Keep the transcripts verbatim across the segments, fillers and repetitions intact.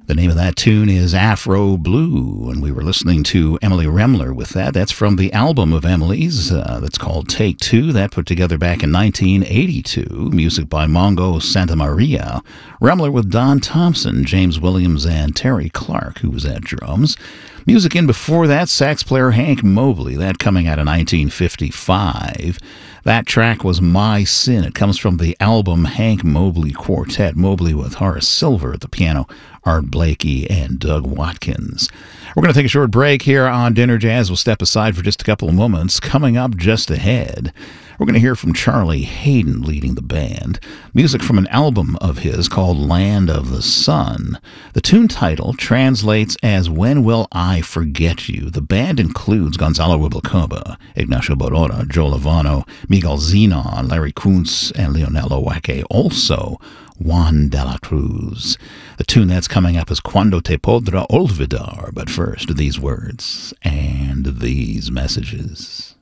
The name of that tune is Afro Blue, and we were listening to Emily Remler with that. That's from the album of Emily's uh, that's called Take Two. That put together back in nineteen eighty-two. Music by Mongo Santamaria. Remler with Don Thompson, James Williams, and Terry Clark, who was at drums. Music in before that, sax player Hank Mobley. That coming out of nineteen fifty-five. That track was My Sin. It comes from the album Hank Mobley Quartet. Mobley with Horace Silver at the piano, Art Blakey, and Doug Watkins. We're going to take a short break here on Dinner Jazz. We'll step aside for just a couple of moments. Coming up just ahead, we're going to hear from Charlie Hayden leading the band. Music from an album of his called Land of the Sun. The tune title translates as When Will I Forget You? The band includes Gonzalo Rubalcaba, Ignacio Barora, Joe Lovano, Miguel Zenon, Larry Kuntz, and Leonel Owake. Also, Juan de la Cruz. The tune that's coming up is Cuando te podrá olvidar. But first, these words and these messages.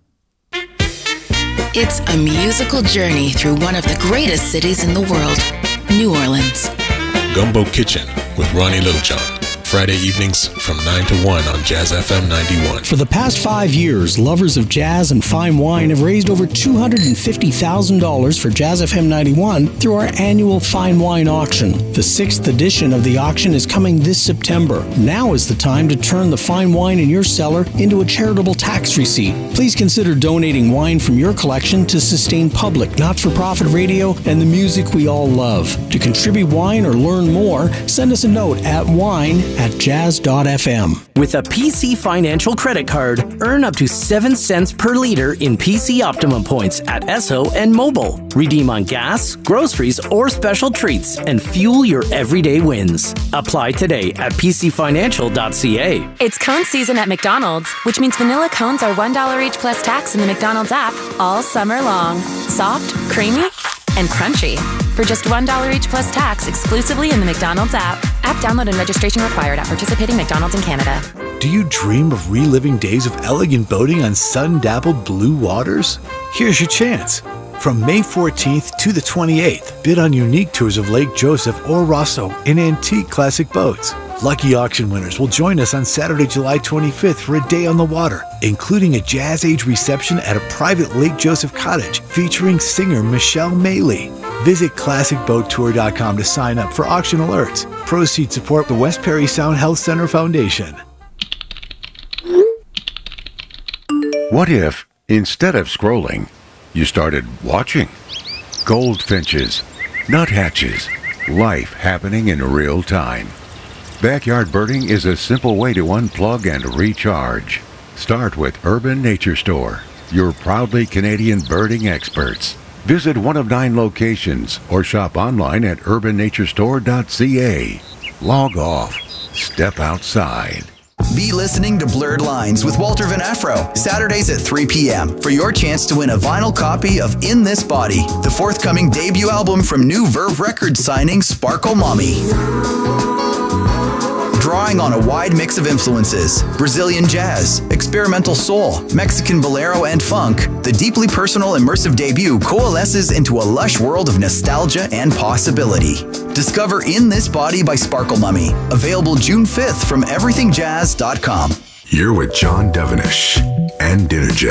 It's a musical journey through one of the greatest cities in the world, New Orleans. Gumbo Kitchen with Ronnie Littlejohn. Friday evenings from nine to one on Jazz F M ninety-one. For the past five years, lovers of jazz and fine wine have raised over two hundred fifty thousand dollars for Jazz F M ninety-one through our annual Fine Wine Auction. The sixth edition of the auction is coming this September. Now is the time to turn the fine wine in your cellar into a charitable tax receipt. Please consider donating wine from your collection to sustain public, not-for-profit radio and the music we all love. To contribute wine or learn more, send us a note at wine at jazz dot f m. With a P C Financial credit card, earn up to seven cents per liter in P C Optimum points at Esso and Mobile. Redeem on gas, groceries, or special treats and fuel your everyday wins. Apply today at p c financial dot c a. It's cone season at McDonald's, which means vanilla cones are one dollar each plus tax in the McDonald's app all summer long. Soft, creamy, and crunchy. For just one dollar each plus tax exclusively in the McDonald's app. App download and registration required at participating McDonald's in Canada. Do you dream of reliving days of elegant boating on sun-dappled blue waters? Here's your chance. From May fourteenth to the twenty-eighth, bid on unique tours of Lake Joseph or Rosso in antique classic boats. Lucky auction winners will join us on Saturday, July twenty-fifth for a day on the water, including a Jazz Age reception at a private Lake Joseph cottage featuring singer Michelle Maley. Visit classic boat tour dot com to sign up for auction alerts. Proceeds support the West Perry Sound Health Center Foundation. What if, instead of scrolling, you started watching? Goldfinches, nuthatches, life happening in real time. Backyard birding is a simple way to unplug and recharge. Start with Urban Nature Store, your proudly Canadian birding experts. Visit one of nine locations or shop online at urban nature store dot c a. Log off. Step outside. Be listening to Blurred Lines with Walter Van Afro, Saturdays at three p.m. for your chance to win a vinyl copy of In This Body, the forthcoming debut album from new Verve Records signing Sparkle Mommy. Drawing on a wide mix of influences, Brazilian jazz, experimental soul, Mexican bolero, and funk, the deeply personal immersive debut coalesces into a lush world of nostalgia and possibility. Discover In This Body by Sparkle Mummy, available June fifth from everything jazz dot com. You're with John Devenish and Dinner Jazz.